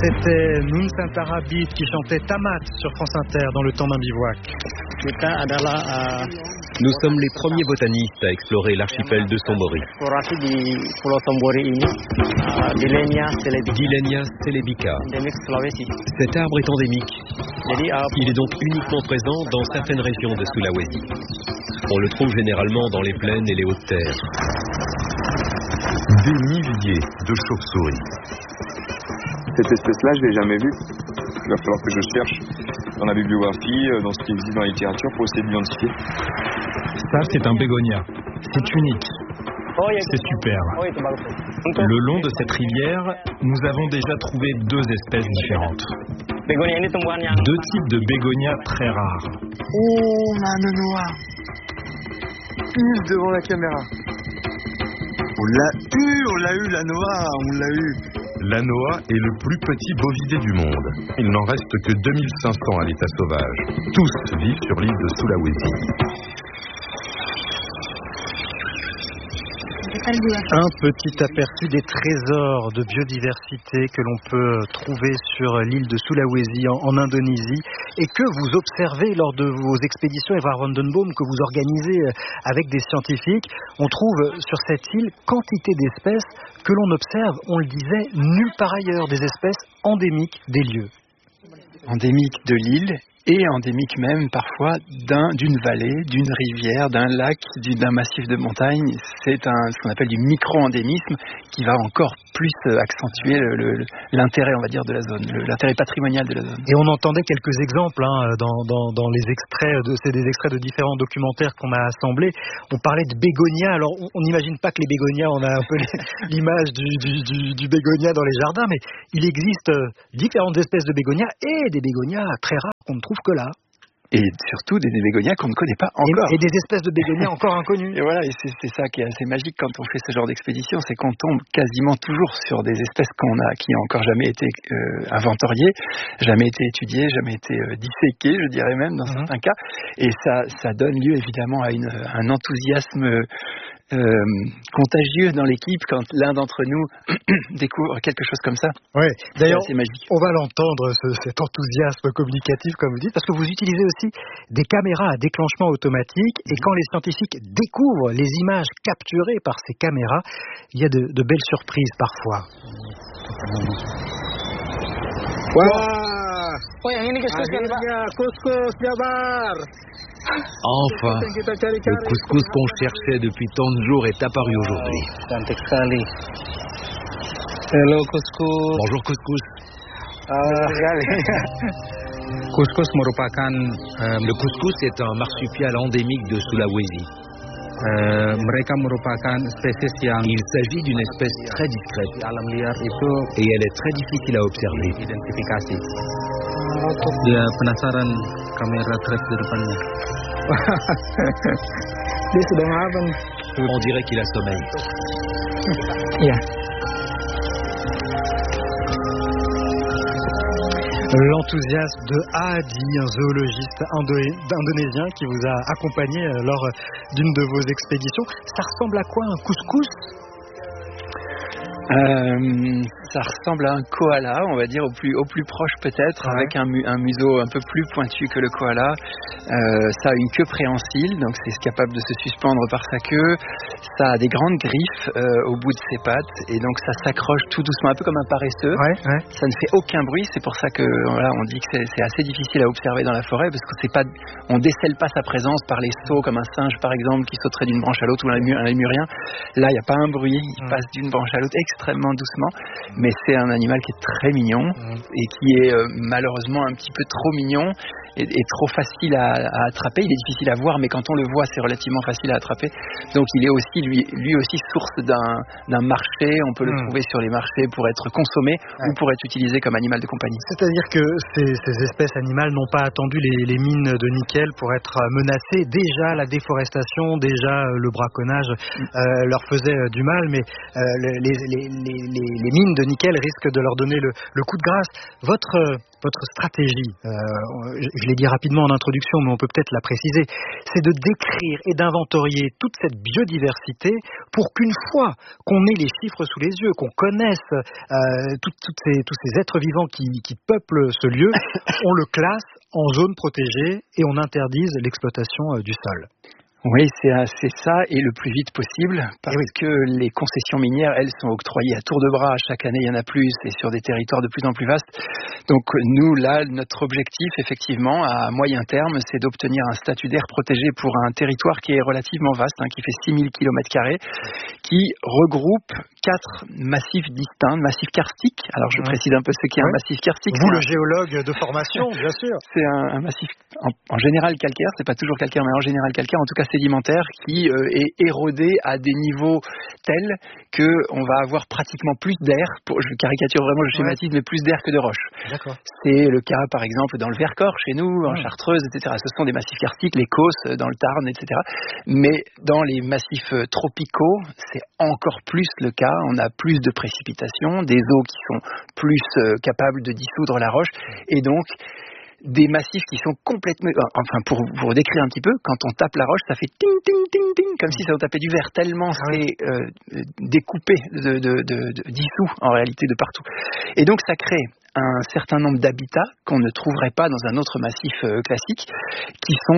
C'était Nun Santarabit qui chantait Tamat sur France Inter dans le temps d'un bivouac. Nous sommes les premiers botanistes à explorer l'archipel de Sombori. Gilenia celebica. Cet arbre est endémique. Il est donc uniquement présent dans certaines régions de Sulawesi. On le trouve généralement dans les plaines et les hautes terres. Des milliers de chauves-souris. Cette espèce-là, je ne l'ai jamais vue. Il va falloir que je cherche dans la bibliographie, dans ce qui existe dans la littérature pour essayer de l'identifier. Ça, c'est un bégonia. C'est unique. C'est super. Le long de cette rivière, nous avons déjà trouvé 2 espèces différentes. 2 types de bégonias très rares. Oh, on a un nœud noir. Pile devant la caméra. On l'a eu, la Noah, on l'a eu. La Noah est le plus petit bovidé du monde. Il n'en reste que 2500 à l'état sauvage. Tous vivent sur l'île de Sulawesi. Un petit aperçu des trésors de biodiversité que l'on peut trouver sur l'île de Sulawesi en Indonésie et que vous observez lors de vos expéditions Eva Vandenboom que vous organisez avec des scientifiques. On trouve sur cette île quantité d'espèces que l'on observe, on le disait, nulle part ailleurs, des espèces endémiques des lieux. Endémiques de l'île et endémiques même parfois d'une vallée, d'une rivière, d'un lac, d'un massif de montagne. C'est ce qu'on appelle du micro-endémisme qui va encore plus accentuer l'intérêt, on va dire, de la zone, l'intérêt patrimonial de la zone. Et on entendait quelques exemples dans les extraits, c'est des extraits de différents documentaires qu'on a assemblés. On parlait de bégonias. Alors on n'imagine pas que les bégonias, on a un peu l'image du bégonia dans les jardins, mais il existe différentes espèces de bégonias et des bégonias très rares qu'on ne trouve que là. Et surtout des bégonias qu'on ne connaît pas encore. Et des espèces de bégonias encore inconnues. Et voilà, et c'est ça qui est assez magique quand on fait ce genre d'expédition, c'est qu'on tombe quasiment toujours sur des espèces qui n'ont encore jamais été inventoriées, jamais été étudiées, jamais été disséquées, je dirais même dans certains cas. Et ça donne lieu évidemment à un enthousiasme contagieux dans l'équipe quand l'un d'entre nous découvre quelque chose comme ça. Ouais. D'ailleurs, c'est magique. On va l'entendre, cet enthousiasme communicatif, comme vous dites, parce que vous utilisez aussi des caméras à déclenchement automatique, et quand les scientifiques découvrent les images capturées par ces caméras, il y a de belles surprises parfois. Enfin, le couscous qu'on cherchait depuis tant de jours est apparu aujourd'hui. Hello couscous. Bonjour couscous. Le couscous est un marsupial endémique de Sulawesi. Il s'agit d'une espèce très discrète et elle est très difficile à observer. Dia penasaran kamera trap di depannya. Dia sedang apa nih? On dirait qu'il a sommeil. Iya. L'enthousiasme de Hadi, un zoologiste indonésien qui vous a accompagné lors d'une de vos expéditions. Ça ressemble à quoi, un couscous ? Ça ressemble à un koala, on va dire au plus proche peut-être, avec un museau un peu plus pointu que le koala. Ça a une queue préhensile, donc c'est capable de se suspendre par sa queue. Ça a des grandes griffes au bout de ses pattes, et donc ça s'accroche tout doucement, un peu comme un paresseux. Ça ne fait aucun bruit, c'est pour ça que on dit que c'est assez difficile à observer dans la forêt, parce que on décèle pas sa présence par les sauts, comme un singe par exemple qui sauterait d'une branche à l'autre, ou un lémurien. Là, il n'y a pas un bruit, il passe d'une branche à l'autre extrêmement doucement, mais c'est un animal qui est très mignon et qui est malheureusement un petit peu trop mignon et trop facile à attraper. Il est difficile à voir, mais quand on le voit, c'est relativement facile à attraper. Donc il est aussi lui aussi source d'un marché. On peut le trouver sur les marchés pour être consommé ou pour être utilisé comme animal de compagnie. C'est-à-dire que ces espèces animales n'ont pas attendu les mines de nickel pour être menacées. Déjà la déforestation, déjà le braconnage leur faisait du mal, mais les mines de nickel risquent de leur donner le coup de grâce. Votre votre stratégie, je l'ai dit rapidement en introduction, mais on peut peut-être la préciser, c'est de décrire et d'inventorier toute cette biodiversité pour qu'une fois qu'on ait les chiffres sous les yeux, qu'on connaisse tous ces êtres vivants qui peuplent ce lieu, on le classe en zone protégée et on interdise l'exploitation du sol. Oui, c'est ça, et le plus vite possible, parce que les concessions minières, elles, sont octroyées à tour de bras. Chaque année, il y en a plus, et sur des territoires de plus en plus vastes. Donc nous, là, notre objectif, effectivement, à moyen terme, c'est d'obtenir un statut d'aire protégé pour un territoire qui est relativement vaste, qui fait 6000 km², qui regroupe 4 massifs distincts, massifs karstiques. Alors je précise un peu ce qu'est un massif karstique. Vous, le géologue de formation, bien sûr. C'est un massif en général calcaire, c'est pas toujours calcaire, mais en général calcaire, en tout cas sédimentaire, qui est érodé à des niveaux tels qu'on va avoir pratiquement plus d'air, je caricature vraiment, je schématise, mais plus d'air que de roches. D'accord. C'est le cas par exemple dans le Vercors chez nous, en Chartreuse, etc. Ce sont des massifs karstiques, les Causses dans le Tarn, etc. Mais dans les massifs tropicaux, c'est encore plus le cas. On a plus de précipitations, des eaux qui sont plus capables de dissoudre la roche, et donc des massifs qui sont complètement... Enfin, pour vous décrire un petit peu, quand on tape la roche, ça fait ting, ting, ting, ting, comme si ça on tapait du verre, tellement c'est découpé, dissous en réalité de partout. Et donc ça crée un certain nombre d'habitats qu'on ne trouverait pas dans un autre massif classique, qui sont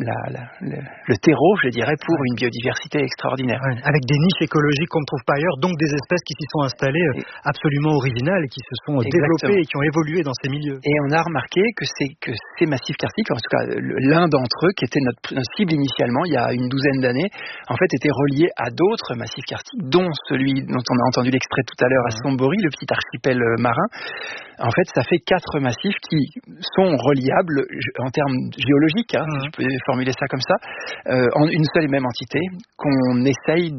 le terreau, je dirais, pour une biodiversité extraordinaire. Ouais, avec des niches écologiques qu'on ne trouve pas ailleurs, donc des espèces qui s'y sont installées absolument originales et qui se sont développées et qui ont évolué dans ces milieux. Et on a remarqué que ces massifs karstiques, en tout cas l'un d'entre eux, qui était notre cible initialement, il y a une douzaine d'années, en fait était relié à d'autres massifs karstiques, dont celui dont on a entendu l'extrait tout à l'heure à Sambori, le petit archipel marin. En fait, ça fait 4 massifs qui sont reliables en termes géologiques, si je peux formuler ça comme ça, en une seule et même entité qu'on essaye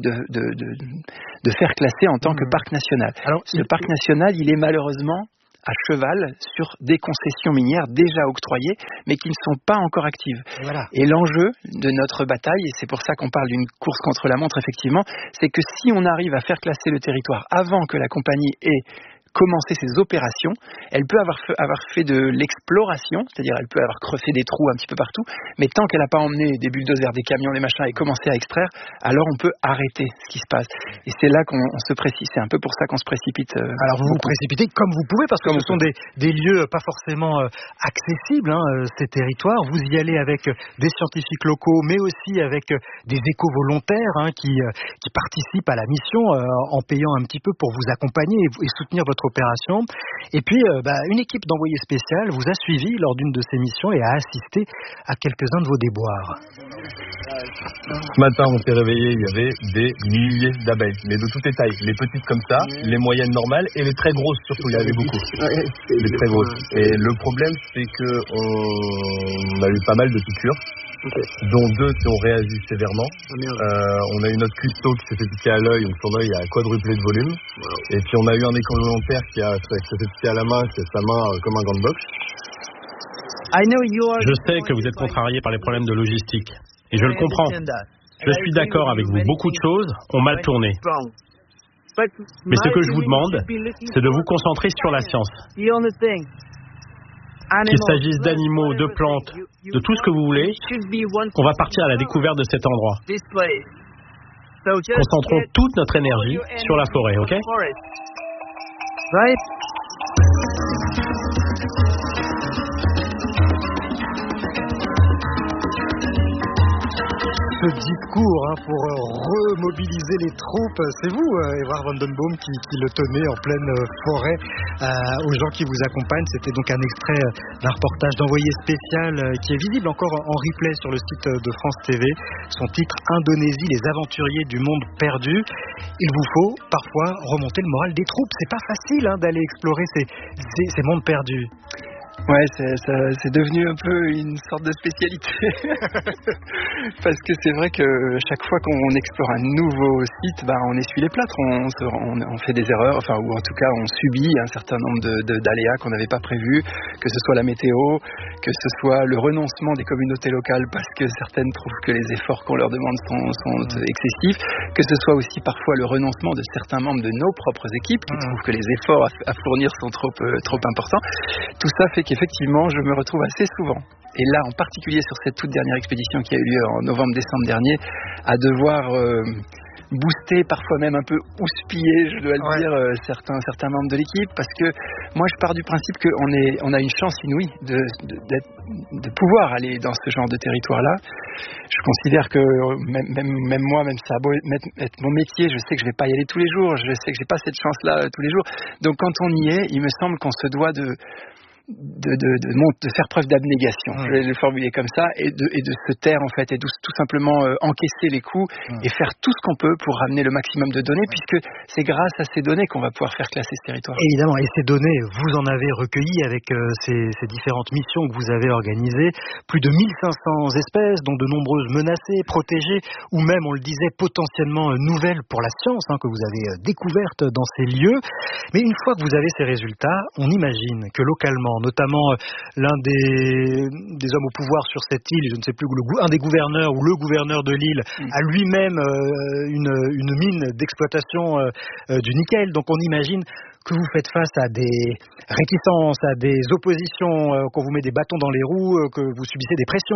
de faire classer en tant que parc national. Alors, ce parc national, il est malheureusement à cheval sur des concessions minières déjà octroyées, mais qui ne sont pas encore actives. Voilà. Et l'enjeu de notre bataille, et c'est pour ça qu'on parle d'une course contre la montre, effectivement, c'est que si on arrive à faire classer le territoire avant que la compagnie ait commencer ses opérations, elle peut avoir fait de l'exploration, c'est-à-dire elle peut avoir creusé des trous un petit peu partout, mais tant qu'elle n'a pas emmené des bulldozers, des camions, des machins et commencé à extraire, alors on peut arrêter ce qui se passe. Et c'est là qu'on se précipite, c'est un peu pour ça qu'on se précipite. Alors vous précipitez comme vous pouvez, parce que ce sont des lieux pas forcément accessibles, ces territoires. Vous y allez avec des scientifiques locaux, mais aussi avec des éco-volontaires qui participent à la mission en payant un petit peu pour vous accompagner et soutenir votre opération. Et puis, une équipe d'envoyés spécial vous a suivi lors d'une de ces missions et a assisté à quelques-uns de vos déboires. Ce matin, on s'est réveillé, il y avait des milliers d'abeilles, mais de toutes les tailles. Les petites comme ça, les moyennes normales et les très grosses surtout, il y avait beaucoup. Les très grosses. Et le problème, c'est qu'on a eu pas mal de piqûres. Dont 2 qui ont réagi sévèrement. On a eu notre cuistot qui s'est fait piquer à l'œil, donc son œil a quadruplé de volume. Et puis on a eu un éco-volontaire qui s'est fait piquer à la main, qui a sa main comme un gant de boxe. Je sais que vous êtes contrarié par les problèmes de logistique, et je le comprends. Je suis d'accord avec vous, beaucoup de choses ont mal tourné. Mais ce que je vous demande, c'est de vous concentrer sur la science. Qu'il s'agisse d'animaux, de plantes, de tout ce que vous voulez, on va partir à la découverte de cet endroit. Concentrons toute notre énergie sur la forêt, ok ? Ce discours pour remobiliser les troupes, c'est vous, Évrard van den Boom, qui le tenez en pleine forêt aux gens qui vous accompagnent. C'était donc un extrait d'un reportage d'envoyé spécial qui est visible encore en replay sur le site de France TV. Son titre, Indonésie, les aventuriers du monde perdu. Il vous faut parfois remonter le moral des troupes. C'est pas facile d'aller explorer ces mondes perdus. Ouais, c'est devenu un peu une sorte de spécialité. Parce que c'est vrai que chaque fois qu'on explore un nouveau site, on essuie les plâtres, on fait des erreurs, ou en tout cas on subit un certain nombre d'aléas qu'on n'avait pas prévus, que ce soit la météo, que ce soit le renoncement des communautés locales parce que certaines trouvent que les efforts qu'on leur demande sont excessifs, que ce soit aussi parfois le renoncement de certains membres de nos propres équipes qui trouvent que les efforts à fournir sont trop importants. Tout ça fait sais qu'effectivement, je me retrouve assez souvent, et là en particulier sur cette toute dernière expédition qui a eu lieu en novembre-décembre dernier, à devoir booster, parfois même un peu houspiller, je dois le dire, certains membres de l'équipe, parce que moi je pars du principe qu'on a une chance inouïe de pouvoir aller dans ce genre de territoire-là. Je considère que même moi, même ça a beau être mon métier, je sais que je vais pas y aller tous les jours, je sais que j'ai pas cette chance-là tous les jours. Donc quand on y est, il me semble qu'on se doit de faire preuve d'abnégation, je vais le formuler comme ça, et de se taire en fait, et de tout simplement encaisser les coups et faire tout ce qu'on peut pour ramener le maximum de données, puisque c'est grâce à ces données qu'on va pouvoir faire classer ce territoire. Évidemment, et ces données, vous en avez recueilli avec ces différentes missions que vous avez organisées, plus de 1500 espèces, dont de nombreuses menacées, protégées, ou même, on le disait, potentiellement nouvelles pour la science, que vous avez découvertes dans ces lieux. Mais une fois que vous avez ces résultats, on imagine que localement, notamment l'un des hommes au pouvoir sur cette île, je ne sais plus, un des gouverneurs ou le gouverneur de l'île a lui-même une mine d'exploitation du nickel. Donc on imagine que vous faites face à des réticences, à des oppositions, qu'on vous met des bâtons dans les roues, que vous subissez des pressions.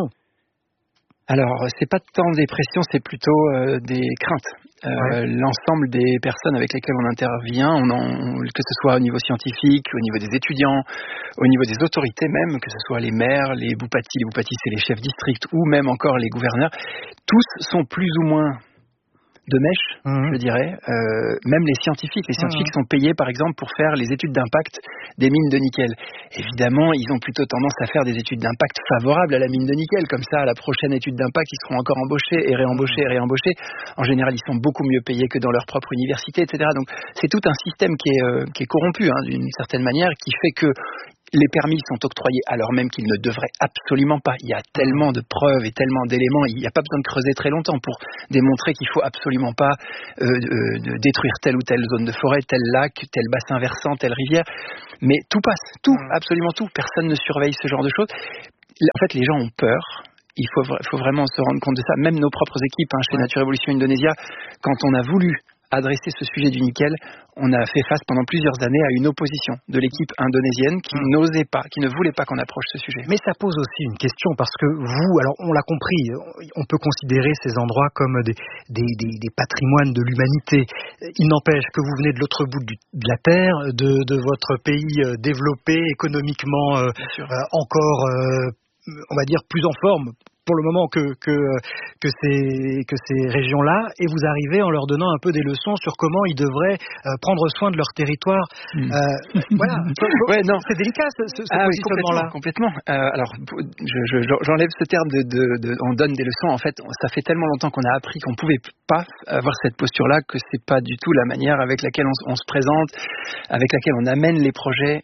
Alors, c'est pas tant des pressions, c'est plutôt des craintes. L'ensemble des personnes avec lesquelles on intervient, que ce soit au niveau scientifique, au niveau des étudiants, au niveau des autorités même, que ce soit les maires, les boupatis c'est les chefs district, ou même encore les gouverneurs, tous sont plus ou moins de mèche, je dirais. Même les scientifiques sont payés par exemple pour faire les études d'impact des mines de nickel. Évidemment, ils ont plutôt tendance à faire des études d'impact favorables à la mine de nickel, comme ça à la prochaine étude d'impact ils seront encore embauchés et réembauchés. En général, ils sont beaucoup mieux payés que dans leur propre université, etc. Donc c'est tout un système qui est corrompu d'une certaine manière, qui fait que les permis sont octroyés alors même qu'ils ne devraient absolument pas. Il y a tellement de preuves et tellement d'éléments, il n'y a pas besoin de creuser très longtemps pour démontrer qu'il ne faut absolument pas détruire telle ou telle zone de forêt, tel lac, tel bassin versant, telle rivière. Mais tout passe, absolument tout. Personne ne surveille ce genre de choses. En fait, les gens ont peur. Il faut vraiment se rendre compte de ça. Même nos propres équipes, chez Nature Évolution Indonésia, quand on a voulu adresser ce sujet du nickel, on a fait face pendant plusieurs années à une opposition de l'équipe indonésienne qui n'osait pas, qui ne voulait pas qu'on approche ce sujet. Mais ça pose aussi une question, parce que vous, alors on l'a compris, on peut considérer ces endroits comme des patrimoines de l'humanité. Il n'empêche que vous venez de l'autre bout de la terre, de votre pays développé économiquement, encore, on va dire, plus en forme pour le moment que ces régions-là, et vous arrivez en leur donnant un peu des leçons sur comment ils devraient prendre soin de leur territoire. Voilà. C'est délicat ce positionnement-là. Complètement. Alors, j'enlève ce terme on donne des leçons. En fait, ça fait tellement longtemps qu'on a appris qu'on pouvait pas avoir cette posture-là que c'est pas du tout la manière avec laquelle on se présente, avec laquelle on amène les projets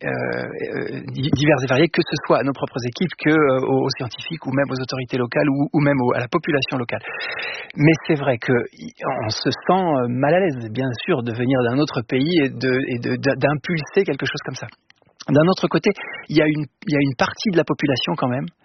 divers et variés, que ce soit à nos propres équipes, aux scientifiques ou même aux autorités locales, ou même à la population locale. Mais c'est vrai qu'on se sent mal à l'aise, bien sûr, de venir d'un autre pays et d'impulser quelque chose comme ça. D'un autre côté, il y a une partie de la population quand même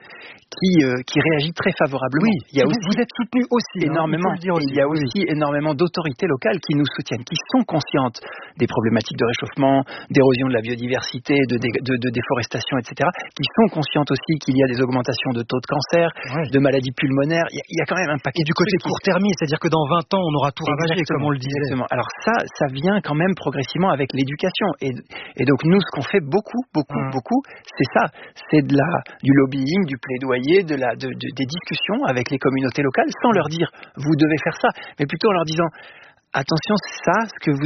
qui réagit très favorablement. Oui, vous êtes soutenu aussi énormément. Il y a aussi énormément d'autorités locales qui nous soutiennent, qui sont conscientes des problématiques de réchauffement, d'érosion de la biodiversité, de déforestation, etc. Qui sont conscientes aussi qu'il y a des augmentations de taux de cancer, de maladies pulmonaires. Il y a quand même un paquet. Et du côté court-termiste, c'est-à-dire que dans 20 ans, on aura tout ravagé, comme on le disait. Exactement. Alors ça vient quand même progressivement avec l'éducation. Et donc nous, ce qu'on fait beaucoup, c'est ça. C'est du lobbying, du plaidoyer, des discussions avec les communautés locales, sans leur dire vous devez faire ça, mais plutôt en leur disant attention, ça, ce que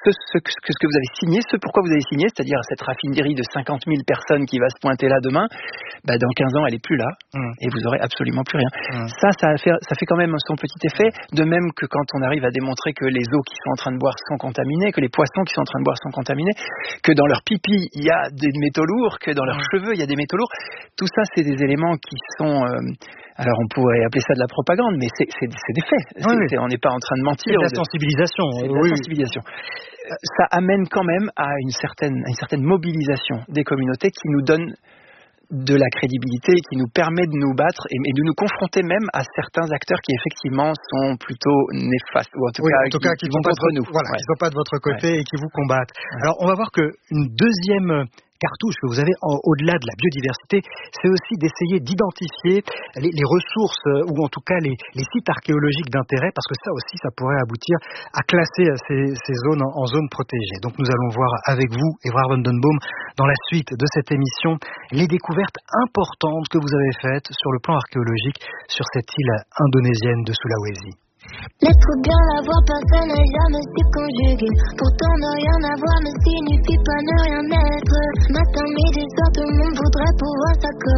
vous avez signé, ce pourquoi vous avez signé, c'est-à-dire cette raffinerie de 50 000 personnes qui va se pointer là demain, dans 15 ans elle est plus là et vous aurez absolument plus rien. Ça fait quand même son petit effet, de même que quand on arrive à démontrer que les eaux qu'ils sont en train de boire sont contaminées, que les poissons qu'ils sont en train de boire sont contaminés, que dans leur pipi il y a des métaux lourds, que dans leurs cheveux il y a des métaux lourds. Tout ça, c'est des éléments qui sont alors on pourrait appeler ça de la propagande, mais c'est des faits. On n'est pas en train de mentir. C'est de la sensibilisation. Sensibilisation. Ça amène quand même à une certaine mobilisation des communautés qui nous donne de la crédibilité, qui nous permet de nous battre et de nous confronter même à certains acteurs qui effectivement sont plutôt néfastes, ou en tout cas qui vont contre nous. Voilà, qui ne sont pas de votre côté et qui vous combattent. Alors on va voir qu'une deuxième cartouche que vous avez au-delà de la biodiversité, c'est aussi d'essayer d'identifier les ressources ou en tout cas les sites archéologiques d'intérêt, parce que ça aussi, ça pourrait aboutir à classer ces zones en zones protégées. Donc nous allons voir avec vous, Évrard van den Boom, dans la suite de cette émission, les découvertes importantes que vous avez faites sur le plan archéologique sur cette île indonésienne de Sulawesi. L'être bien, l'avoir, personne n'a jamais su conjuguer. Pourtant ne rien avoir ne signifie pas ne rien être. Matin, midi, soir, tout le monde voudrait pouvoir s'accorder.